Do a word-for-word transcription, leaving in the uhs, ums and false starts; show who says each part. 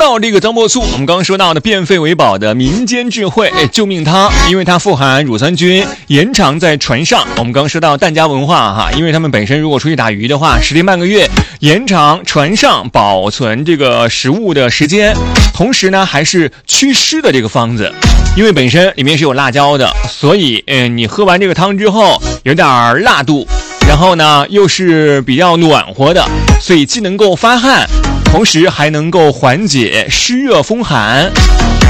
Speaker 1: 到这个樟木醋，我们刚刚说到的变废为宝的民间智慧救命汤，因为它富含乳酸菌，延长在船上。我们刚刚说到疍家文化哈，因为他们本身如果出去打鱼的话，十天半个月延长船上保存这个食物的时间，同时呢还是祛湿的这个方子。因为本身里面是有辣椒的，所以嗯，你喝完这个汤之后有点辣度，然后呢又是比较暖和的，所以既能够发汗，同时还能够缓解湿热风寒。